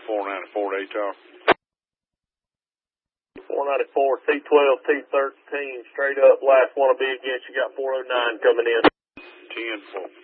494 to ATAR. 494, T12, T13, straight up, last one will be against you, got 409 coming in. 10-4.